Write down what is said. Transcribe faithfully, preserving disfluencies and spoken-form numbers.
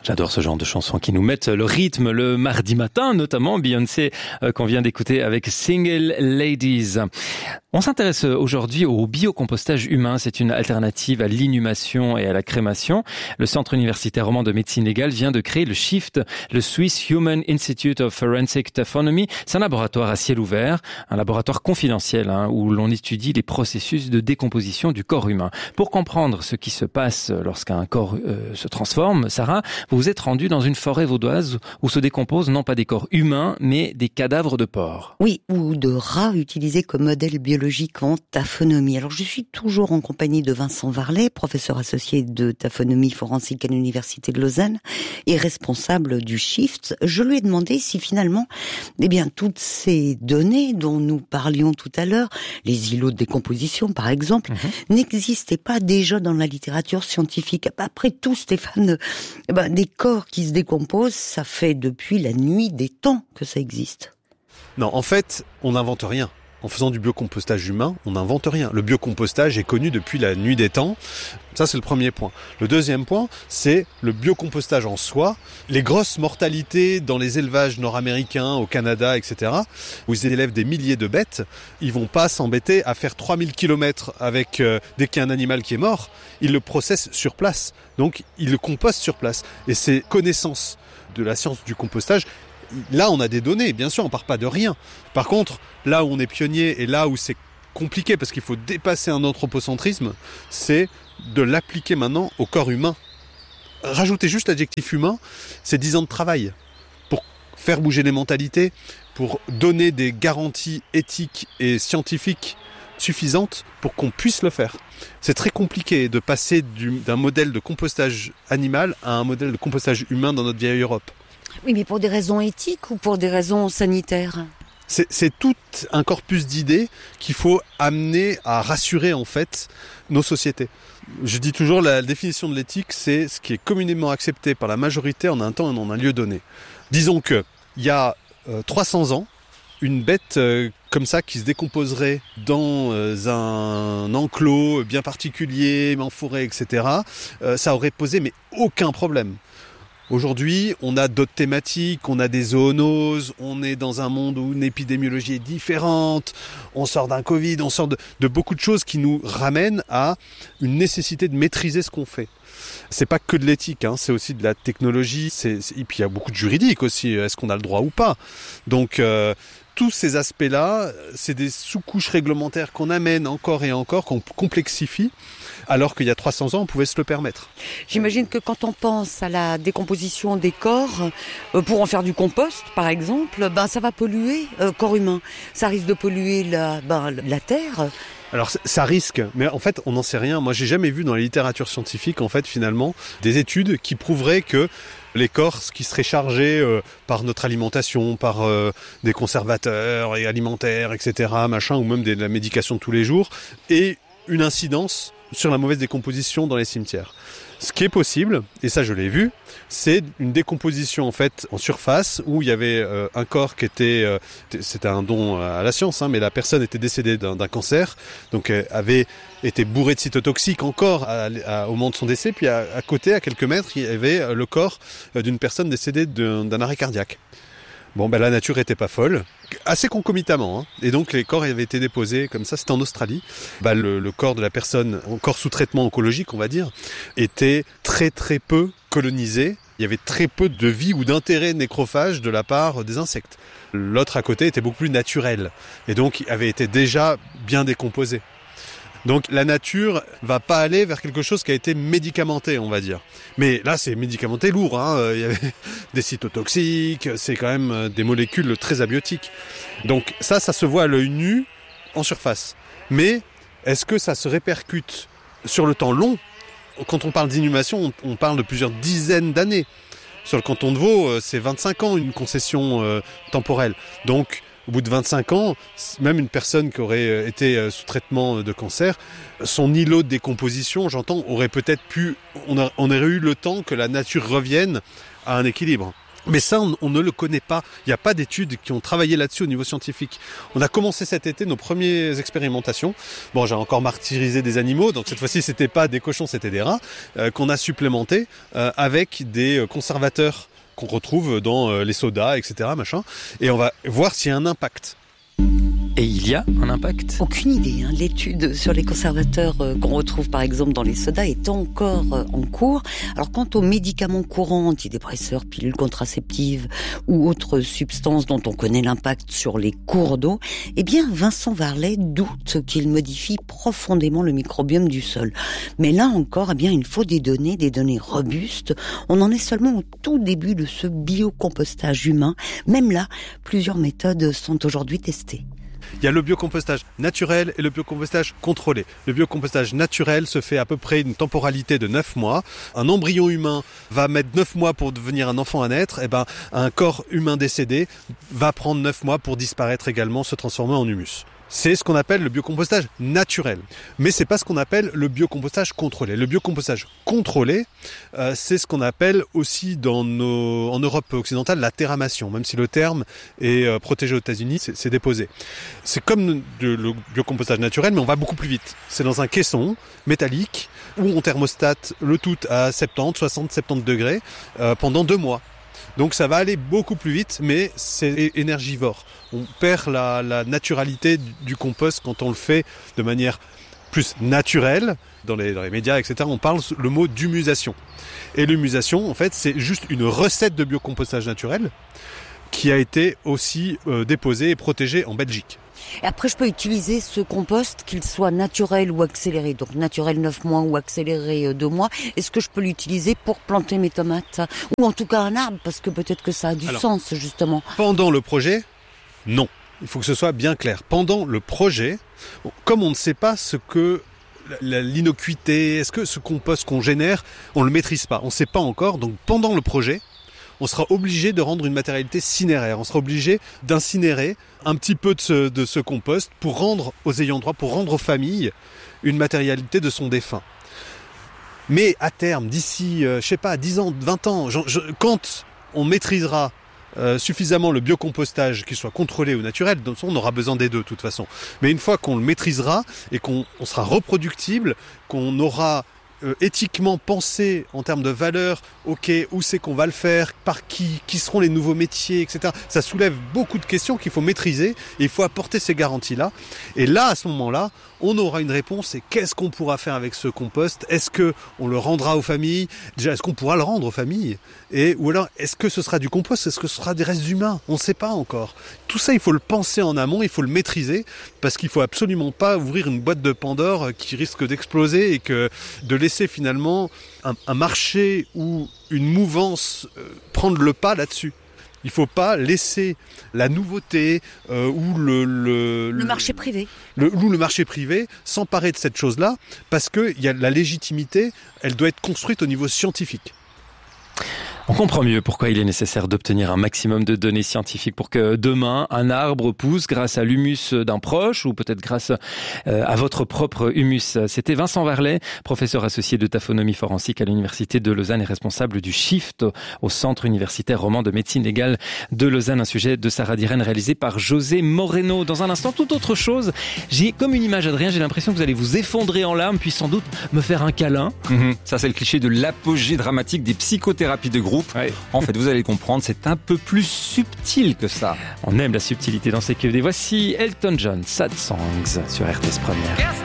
J'adore ce genre de chansons qui nous mettent le rythme le mardi matin, notamment Beyoncé euh, qu'on vient d'écouter avec Single Ladies. On s'intéresse aujourd'hui au biocompostage humain. C'est une alternative à l'inhumation et à la crémation. Le Centre universitaire roman de médecine légale vient de créer le SHIFT, le Swiss Human Institute of Forensic Taphonomy. C'est un laboratoire à ciel ouvert, un laboratoire confidentiel hein, où l'on étudie les processus de décomposition du corps humain. Pour comprendre ce qui se passe lorsqu'un corps euh, se transforme, Sarah, vous vous êtes rendue dans une forêt vaudoise où se décomposent non pas des corps humains, mais des cadavres de porcs. Oui, ou de rats utilisés comme modèle biologique en taphonomie. Alors je suis toujours en compagnie de Vincent Varlet, professeur associé de taphonomie forensique à l'Université de Lausanne et responsable du SHIFT. Je lui ai demandé si finalement, eh bien, toutes ces données dont nous parlions tout à l'heure, les îlots de décomposition par exemple, mmh. n'existaient pas déjà dans la littérature scientifique. Après tout, Stéphane, eh ben, des corps qui se décomposent, ça fait depuis la nuit des temps que ça existe. Non, en fait, on n'invente rien. En faisant du biocompostage humain, on n'invente rien. Le biocompostage est connu depuis la nuit des temps. Ça, c'est le premier point. Le deuxième point, c'est le biocompostage en soi. Les grosses mortalités dans les élevages nord-américains, au Canada, et cetera, où ils élèvent des milliers de bêtes, ils vont pas s'embêter à faire trois mille kilomètres avec, euh, dès qu'il y a un animal qui est mort, ils le processent sur place. Donc, ils le compostent sur place. Et ces connaissances de la science du compostage, là, on a des données, bien sûr, on part pas de rien. Par contre, là où on est pionnier et là où c'est compliqué parce qu'il faut dépasser un anthropocentrisme, c'est de l'appliquer maintenant au corps humain. Rajouter juste l'adjectif humain, c'est dix ans de travail pour faire bouger les mentalités, pour donner des garanties éthiques et scientifiques suffisantes pour qu'on puisse le faire. C'est très compliqué de passer du, d'un modèle de compostage animal à un modèle de compostage humain dans notre vieille Europe. Oui, mais pour des raisons éthiques ou pour des raisons sanitaires ? C'est, c'est tout un corpus d'idées qu'il faut amener à rassurer en fait nos sociétés. Je dis toujours la définition de l'éthique, c'est ce qui est communément accepté par la majorité en un temps et en un lieu donné. Disons que il y a euh, trois cents ans, une bête euh, comme ça qui se décomposerait dans euh, un enclos bien particulier, en forêt, et cetera, euh, ça aurait posé mais aucun problème. Aujourd'hui, on a d'autres thématiques, on a des zoonoses, on est dans un monde où une épidémiologie est différente, on sort d'un Covid, on sort de, de beaucoup de choses qui nous ramènent à une nécessité de maîtriser ce qu'on fait. C'est pas que de l'éthique, hein, c'est aussi de la technologie, c'est, c'est, et puis il y a beaucoup de juridique aussi, est-ce qu'on a le droit ou pas ? Donc euh, tous ces aspects-là, c'est des sous-couches réglementaires qu'on amène encore et encore, qu'on complexifie, alors qu'il y a trois cents ans, on pouvait se le permettre. J'imagine que quand on pense à la décomposition des corps, euh, pour en faire du compost, par exemple, ben ça va polluer le euh, corps humain. Ça risque de polluer la, ben, la terre. Alors ça risque, mais en fait on n'en sait rien. Moi j'ai jamais vu dans la littérature scientifique en fait finalement des études qui prouveraient que les corps qui seraient chargés euh, par notre alimentation, par euh, des conservateurs et alimentaires, et cetera, machin, ou même de la médication de tous les jours, aient une incidence sur la mauvaise décomposition dans les cimetières. Ce qui est possible, et ça je l'ai vu, c'est une décomposition en fait en surface où il y avait euh, un corps qui était, euh, c'était un don à la science, hein, mais la personne était décédée d'un, d'un cancer, donc euh, avait été bourrée de cytotoxiques encore à, à, au moment de son décès, puis à, à côté, à quelques mètres, il y avait le corps d'une personne décédée d'un, d'un arrêt cardiaque. Bon, ben la nature était pas folle, assez concomitamment, hein. Et donc les corps avaient été déposés comme ça, c'était en Australie. Ben, le, le corps de la personne, encore sous traitement oncologique, on va dire, était très très peu colonisé. Il y avait très peu de vie ou d'intérêt nécrophage de la part des insectes. L'autre à côté était beaucoup plus naturel, et donc avait été déjà bien décomposé. Donc la nature va pas aller vers quelque chose qui a été médicamenté, on va dire. Mais là, c'est médicamenté lourd, hein. Il y avait des cytotoxiques, c'est quand même des molécules très abiotiques. Donc ça, ça se voit à l'œil nu, en surface. Mais est-ce que ça se répercute sur le temps long ? Quand on parle d'inhumation, on parle de plusieurs dizaines d'années. Sur le canton de Vaud, c'est vingt-cinq ans, une concession euh, temporelle. Donc, au bout de vingt-cinq ans, même une personne qui aurait été sous traitement de cancer, son îlot de décomposition, j'entends, aurait peut-être pu, on, a, on aurait eu le temps que la nature revienne à un équilibre. Mais ça, on, on ne le connaît pas. Il n'y a pas d'études qui ont travaillé là-dessus au niveau scientifique. On a commencé cet été nos premières expérimentations. Bon, j'ai encore martyrisé des animaux, donc cette fois-ci, c'était pas des cochons, c'était des rats, euh, qu'on a supplémentés euh, avec des conservateurs qu'on retrouve dans euh, les sodas, et cetera, machin. Et on va voir s'il y a un impact. Et il y a un impact ? Aucune idée. Hein. L'étude sur les conservateurs euh, qu'on retrouve par exemple dans les sodas est encore euh, en cours. Alors quant aux médicaments courants, antidépresseurs, pilules contraceptives ou autres substances dont on connaît l'impact sur les cours d'eau, eh bien Vincent Varlet doute qu'ils modifient profondément le microbiome du sol. Mais là encore, eh bien il faut des données, des données robustes. On en est seulement au tout début de ce biocompostage humain. Même là, plusieurs méthodes sont aujourd'hui testées. Il y a le biocompostage naturel et le biocompostage contrôlé. Le biocompostage naturel se fait à peu près une temporalité de neuf mois. Un embryon humain va mettre neuf mois pour devenir un enfant à naître. Et ben, un corps humain décédé va prendre neuf mois pour disparaître également, se transformer en humus. C'est ce qu'on appelle le biocompostage naturel. Mais c'est pas ce qu'on appelle le biocompostage contrôlé. Le biocompostage contrôlé, euh, c'est ce qu'on appelle aussi dans nos, en Europe occidentale la terramation. Même si le terme est euh, protégé aux États-Unis, c'est, c'est déposé. C'est comme de, le biocompostage naturel, mais on va beaucoup plus vite. C'est dans un caisson métallique où on thermostate le tout à soixante-dix, soixante, soixante-dix degrés euh, pendant deux mois. Donc ça va aller beaucoup plus vite, mais c'est énergivore. On perd la, la naturalité du, du compost quand on le fait de manière plus naturelle. Dans les, dans les médias, et cetera, on parle le mot d'humusation. Et l'humusation, en fait, c'est juste une recette de biocompostage naturel qui a été aussi euh, déposée et protégée en Belgique. Et après, je peux utiliser ce compost, qu'il soit naturel ou accéléré. Donc naturel neuf mois ou accéléré deux mois. Est-ce que je peux l'utiliser pour planter mes tomates ? Ou en tout cas un arbre, parce que peut-être que ça a du Alors, sens, justement. Pendant le projet, non. Il faut que ce soit bien clair. Pendant le projet, comme on ne sait pas ce que l'innocuité, est-ce que ce compost qu'on génère, on ne le maîtrise pas. On ne sait pas encore. Donc pendant le projet, on sera obligé de rendre une matérialité cinéraire. On sera obligé d'incinérer un petit peu de ce, de ce compost pour rendre aux ayants droit, pour rendre aux familles une matérialité de son défunt. Mais à terme, d'ici, euh, je sais pas, dix ans, vingt ans, je, je, quand on maîtrisera euh, suffisamment le biocompostage, qu'il soit contrôlé ou naturel, donc on aura besoin des deux de toute façon. Mais une fois qu'on le maîtrisera et qu'on on sera reproductible, qu'on aura Euh, éthiquement pensé en termes de valeur, ok, où c'est qu'on va le faire, par qui, qui seront les nouveaux métiers, et cetera. Ça soulève beaucoup de questions qu'il faut maîtriser et il faut apporter ces garanties-là. Et là, à ce moment-là, on aura une réponse. Et qu'est-ce qu'on pourra faire avec ce compost ? Est-ce que on le rendra aux familles ? Déjà, est-ce qu'on pourra le rendre aux familles ? Et ou alors, est-ce que ce sera du compost ? Est-ce que ce sera des restes humains ? On ne sait pas encore. Tout ça, il faut le penser en amont, il faut le maîtriser, parce qu'il faut absolument pas ouvrir une boîte de Pandore qui risque d'exploser et que de laisser finalement un, un marché ou une mouvance euh, prendre le pas là-dessus. Il ne faut pas laisser la nouveauté euh, ou le, le, le marché privé le, ou le marché privé s'emparer de cette chose-là, parce que y a la légitimité, elle doit être construite au niveau scientifique. On comprend mieux pourquoi il est nécessaire d'obtenir un maximum de données scientifiques pour que demain, un arbre pousse grâce à l'humus d'un proche ou peut-être grâce à votre propre humus. C'était Vincent Varlet, professeur associé de taphonomie forensique à l'Université de Lausanne et responsable du SHIFT au Centre universitaire roman de médecine légale de Lausanne. Un sujet de Sarah Diren réalisé par José Moreno. Dans un instant, toute autre chose. J'ai comme une image, Adrien, j'ai l'impression que vous allez vous effondrer en larmes puis sans doute me faire un câlin. Mmh, ça, c'est le cliché de l'apogée dramatique des psychothérapies de groupe. Ouais. En fait, vous allez comprendre, c'est un peu plus subtil que ça. On aime la subtilité dans ces Q V D. Voici Elton John, Sad Songs sur R T S Première.